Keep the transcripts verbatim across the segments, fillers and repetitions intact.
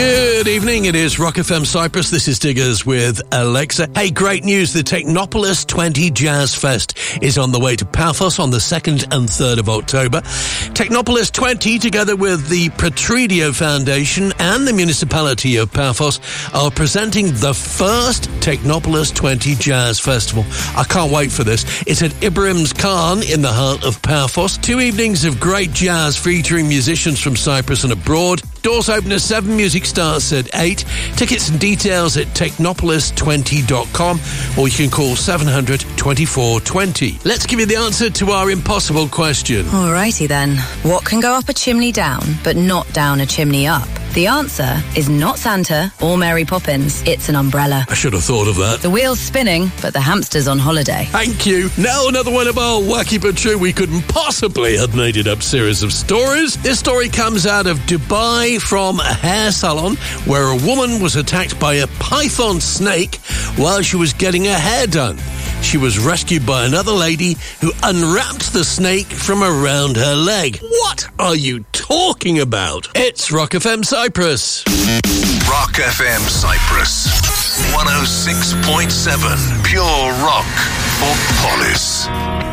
Good evening, it is Rock F M Cyprus. This is Diggers with Alexa. Hey, great news. The Technopolis twenty Jazz Fest is on the way to Paphos on the second and third of October. Technopolis twenty, together with the Petrideo Foundation and the municipality of Paphos, are presenting the first Technopolis twenty Jazz Festival. I can't wait for this. It's at Ibrahim's Khan in the heart of Paphos. Two evenings of great jazz featuring musicians from Cyprus and abroad. Doors open at seven, music starts at eight. Tickets and details at technopolis twenty dot com, or you can call seven hundred, twenty-four twenty. Let's give you the answer to our impossible question. Alrighty then. What can go up a chimney down, but not down a chimney up? The answer is not Santa or Mary Poppins. It's an umbrella. I should have thought of that. The wheel's spinning, but the hamster's on holiday. Thank you. Now another one of our wacky but true, we couldn't possibly have made it up series of stories. This story comes out of Dubai from a hair salon where a woman was attacked by a python snake while she was getting her hair done. She was rescued by another lady who unwrapped the snake from around her leg. What are you talking about? It's Rock F M Cyprus. Rock F M Cyprus. one oh six point seven. Pure rock for Polis.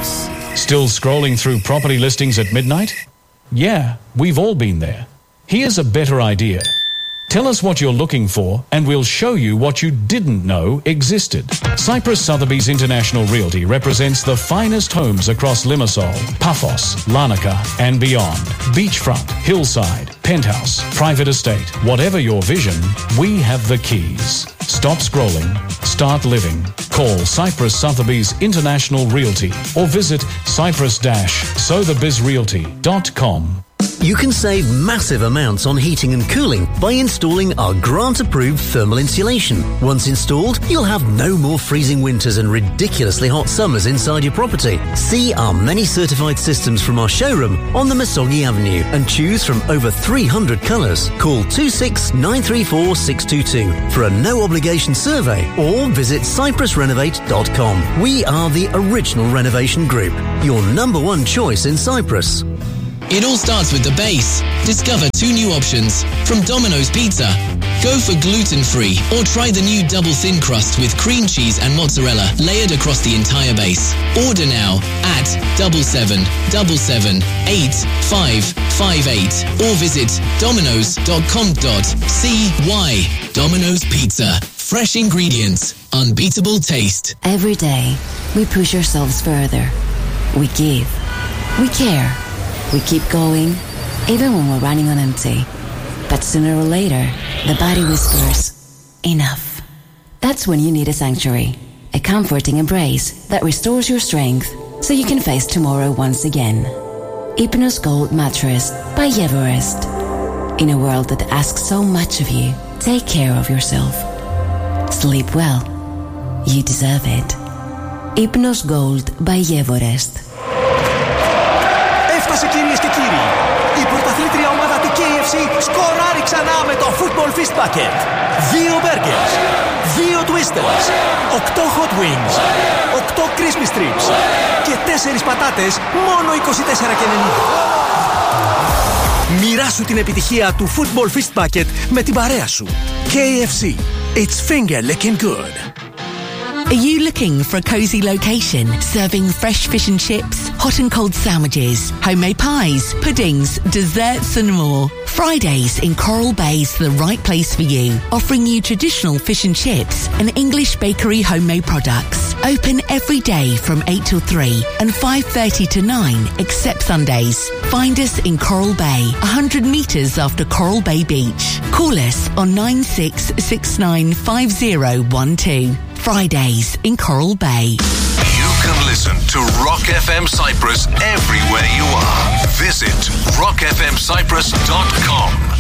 Still scrolling through property listings at midnight? Yeah, we've all been there. Here's a better idea. Tell us what you're looking for, and we'll show you what you didn't know existed. Cyprus Sotheby's International Realty represents the finest homes across Limassol, Paphos, Larnaca, and beyond. Beachfront, hillside, penthouse, private estate. Whatever your vision, we have the keys. Stop scrolling, start living. Call Cyprus Sotheby's International Realty or visit cyprus dash sotheby's realty dot com. You can save massive amounts on heating and cooling by installing our grant-approved thermal insulation. Once installed, you'll have no more freezing winters and ridiculously hot summers inside your property. See our many certified systems from our showroom on the Masogi Avenue and choose from over three hundred colours. Call two six nine three four six two two for a no-obligation survey or visit cyprus renovate dot com. We are the original renovation group, your number one choice in Cyprus. It all starts with the base. Discover two new options from Domino's Pizza. Go for gluten-free or try the new double thin crust with cream cheese and mozzarella layered across the entire base. Order now at double seven double seven eight five five eight or visit dominos dot com dot c y. Domino's Pizza. Fresh ingredients, unbeatable taste. Every day, we push ourselves further. We give. We care. We keep going, even when we're running on empty. But sooner or later, the body whispers, enough. That's when you need a sanctuary, a comforting embrace that restores your strength so you can face tomorrow once again. Hypnos Gold Mattress by Everest. In a world that asks so much of you, take care of yourself. Sleep well. You deserve it. Hypnos Gold by Everest. Έφτασε, κυρίες και κύριοι. Η πρωταθλήτρια ομάδα του κέι εφ σι σκοράρει ξανά με το Football Fist Bucket. Δύο burgers, δύο twisters, οκτώ hot wings, οκτώ crispy strips και τέσσερις πατάτες μόνο είκοσι τέσσερα ενενήντα. Μοιράσου την επιτυχία του Football Fist Bucket με την παρέα σου. κέι εφ σι. It's finger licking good. Are you looking for a cozy location, serving fresh fish and chips, hot and cold sandwiches, homemade pies, puddings, desserts and more? Fridays in Coral Bay is the right place for you, offering you traditional fish and chips and English bakery homemade products. Open every day from eight till three and five thirty to nine, except Sundays. Find us in Coral Bay, one hundred metres after Coral Bay Beach. Call us on nine six six nine five zero one two. Fridays in Coral Bay. You can listen to Rock F M Cyprus everywhere you are. Visit rock f m cyprus dot com.